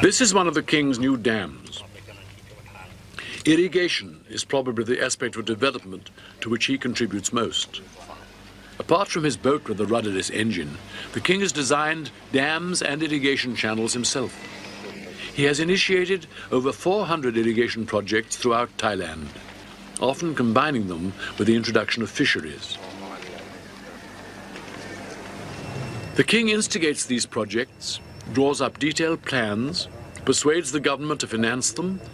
This is one of the king's new dams. Irrigation is probably the aspect of development to which he contributes most. Apart from his boat with the rudderless engine, the king has designed dams and irrigation channels himself. He has initiated over 400 irrigation projects throughout Thailand, often combining them with the introduction of fisheries. The king instigates these projects, draws up detailed plans, persuades the government to finance them,